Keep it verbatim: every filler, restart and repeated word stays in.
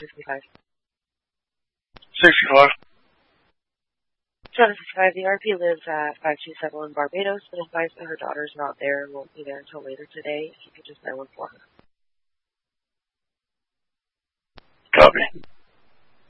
sixty-five. sixty-five. John sixty-five, the R P lives at five two seven Barbados, but advised that her daughter's not there and won't be there until later today. If you could just know one for her. Copy.